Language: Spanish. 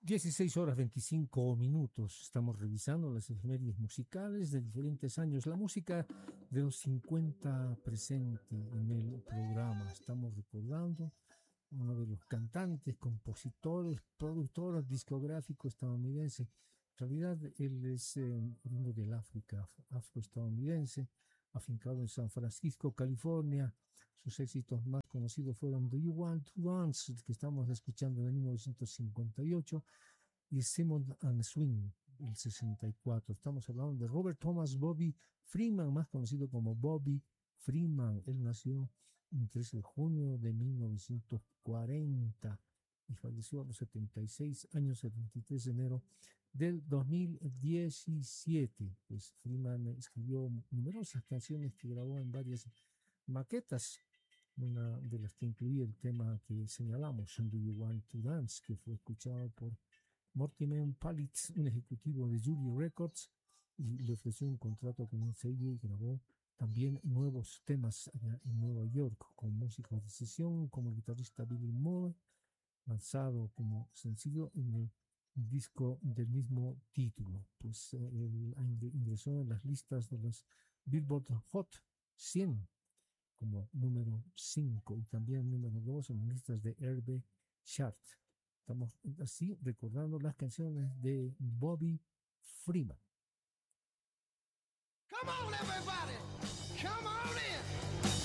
16 horas 25 minutos. Estamos revisando las efemérides musicales de diferentes años. La música de los 50 presente en el programa. Estamos recordando uno de los cantantes, compositores, productores discográfico estadounidense. En realidad, él es oriundo del África, afroestadounidense, afincado en San Francisco, California. Sus éxitos más conocidos fueron Do You Want to Dance, que estamos escuchando en 1958, y Simon and Swing, el 64. Estamos hablando de Robert Thomas Bobby Freeman, más conocido como Bobby Freeman. Él nació el 13 de junio de 1940 y falleció a los 76 años, el 23 de enero del 2017. Pues Freeman escribió numerosas canciones que grabó en varias maquetas, una de las que incluía el tema que señalamos, Do You Want to Dance, que fue escuchado por Mortimer Palitz, un ejecutivo de Julie Records, y le ofreció un contrato con un sello y grabó también nuevos temas allá en Nueva York con músicos de sesión como el guitarrista Billy Moore, lanzado como sencillo en el disco del mismo título. Pues él ingresó en las listas de los Billboard Hot 100 como número 5 y también número 2 en las listas de RB Chart. Estamos así recordando las canciones de Bobby Freeman. Come on, everybody! Come on in!